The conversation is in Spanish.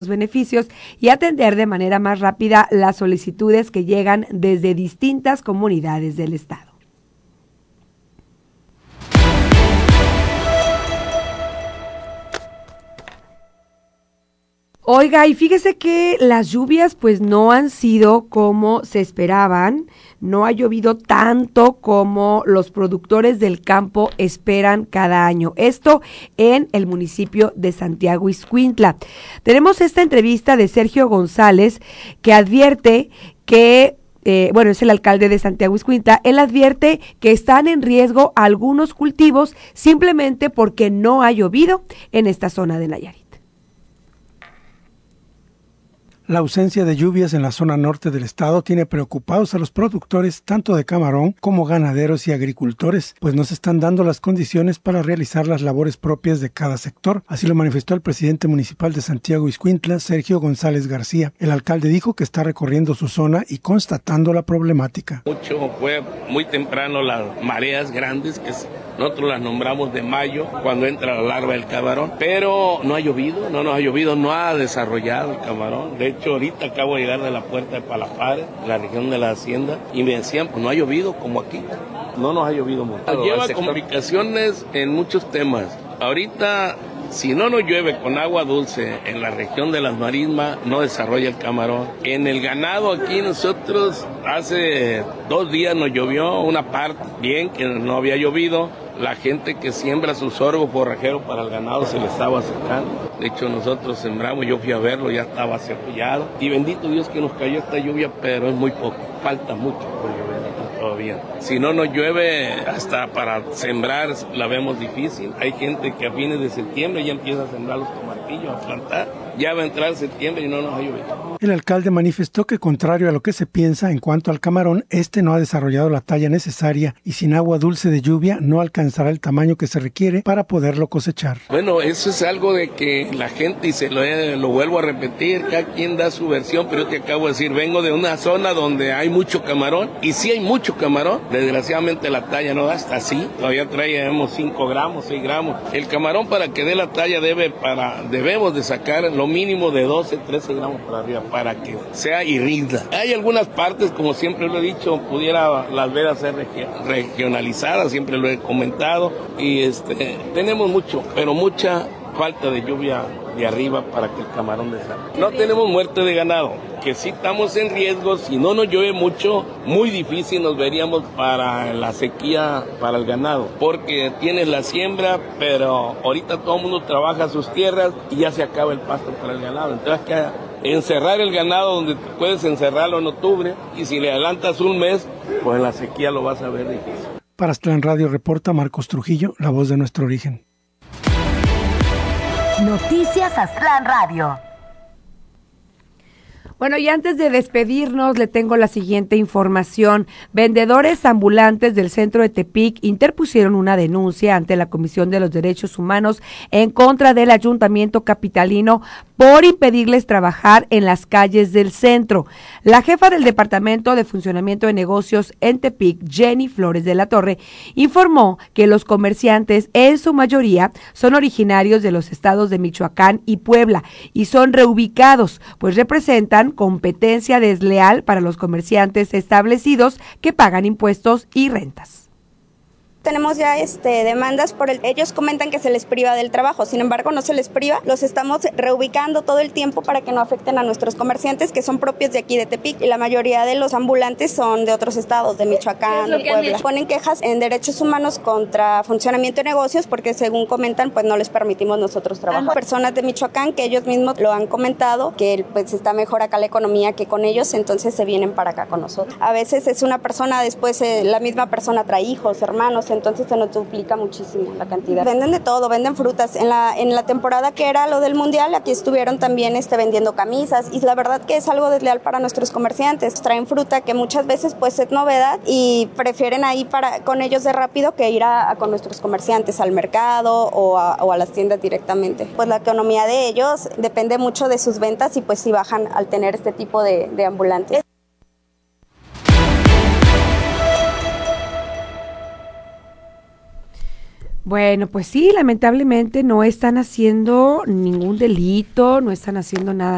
beneficios y atender de manera más rápida las solicitudes que llegan desde distintas comunidades del estado. Oiga, y fíjese que las lluvias pues no han sido como se esperaban, no ha llovido tanto como los productores del campo esperan cada año. Esto en el municipio de Santiago Ixcuintla. Tenemos esta entrevista de Sergio González que advierte que es el alcalde de Santiago Ixcuintla. Él advierte que están en riesgo algunos cultivos simplemente porque no ha llovido en esta zona de Nayarit. La ausencia de lluvias en la zona norte del estado tiene preocupados a los productores tanto de camarón como ganaderos y agricultores, pues no se están dando las condiciones para realizar las labores propias de cada sector. Así lo manifestó el presidente municipal de Santiago Ixcuintla, Sergio González García. El alcalde dijo que está recorriendo su zona y constatando la problemática. Fue muy temprano las mareas grandes, que nosotros las nombramos de mayo, cuando entra la larva del camarón, pero no ha llovido, no ha desarrollado el camarón. De hecho, ahorita acabo de llegar de la puerta de Palapares, la región de la hacienda, y me decían, pues no ha llovido como aquí. No nos ha llovido mucho. Lleva complicaciones en muchos temas. Ahorita, si no nos llueve con agua dulce en la región de las marismas, no desarrolla el camarón. En el ganado aquí nosotros, hace 2 días nos llovió una parte, bien que no había llovido. La gente que siembra su sorgo forrajero para el ganado se le estaba secando. De hecho, nosotros sembramos, yo fui a verlo, ya estaba cepillado. Y bendito Dios que nos cayó esta lluvia, pero es muy poco, falta mucho por llover todavía. Si no nos llueve, hasta para sembrar la vemos difícil. Hay gente que a fines de septiembre ya empieza a sembrar los tomatillos, a plantar. Ya va a entrar septiembre y no nos ha llovido. El alcalde manifestó que, contrario a lo que se piensa en cuanto al camarón, este no ha desarrollado la talla necesaria y sin agua dulce de lluvia no alcanzará el tamaño que se requiere para poderlo cosechar. Bueno, eso es algo de que la gente, y lo vuelvo a repetir, cada quien da su versión, pero yo te acabo de decir, vengo de una zona donde hay mucho camarón, y sí hay mucho camarón, desgraciadamente la talla no da hasta así, todavía traemos 5 gramos, 6 gramos. El camarón, para que dé la talla debemos de sacar lo mínimo de 12, 13 gramos para arriba, para que sea y rinda. Hay algunas partes, como siempre lo he dicho, pudiera las veras ser regionalizadas, siempre lo he comentado, y tenemos mucha falta de lluvia de arriba para que el camarón desarrolle. No tenemos muerte de ganado, que sí estamos en riesgo. Si no nos llueve mucho, muy difícil nos veríamos para la sequía para el ganado, porque tienes la siembra, pero ahorita todo el mundo trabaja sus tierras y ya se acaba el pasto para el ganado. Entonces hay que encerrar el ganado donde puedes encerrarlo en octubre, y si le adelantas un mes, pues en la sequía lo vas a ver difícil. Para Aztlán Radio reporta Marcos Trujillo, la voz de nuestro origen. Noticias Aztlán Radio. Bueno, y antes de despedirnos, le tengo la siguiente información. Vendedores ambulantes del centro de Tepic interpusieron una denuncia ante la Comisión de los Derechos Humanos en contra del Ayuntamiento capitalino por impedirles trabajar en las calles del centro. La jefa del Departamento de Funcionamiento de Negocios en Tepic, Jenny Flores de la Torre, informó que los comerciantes, en su mayoría, son originarios de los estados de Michoacán y Puebla y son reubicados, pues representan competencia desleal para los comerciantes establecidos que pagan impuestos y rentas. Tenemos ya demandas ellos comentan que se les priva del trabajo, sin embargo no se les priva, los estamos reubicando todo el tiempo para que no afecten a nuestros comerciantes que son propios de aquí de Tepic, y la mayoría de los ambulantes son de otros estados, de Michoacán, de Puebla. Ponen quejas en derechos humanos contra funcionamiento de negocios porque, según comentan, pues no les permitimos nosotros trabajar. Personas de Michoacán que ellos mismos lo han comentado, que pues está mejor acá la economía que con ellos, entonces se vienen para acá con nosotros. A veces es una persona, después la misma persona trae hijos, hermanos, entonces se nos duplica muchísimo la cantidad. Venden de todo, venden frutas. En la temporada que era lo del mundial, aquí estuvieron también vendiendo camisas, y la verdad que es algo desleal para nuestros comerciantes. Traen fruta que muchas veces pues es novedad y prefieren ahí con ellos de rápido que ir con nuestros comerciantes al mercado o a las tiendas directamente. Pues la economía de ellos depende mucho de sus ventas, y pues sí bajan al tener este tipo de ambulantes. Bueno, pues sí, lamentablemente no están haciendo ningún delito, no están haciendo nada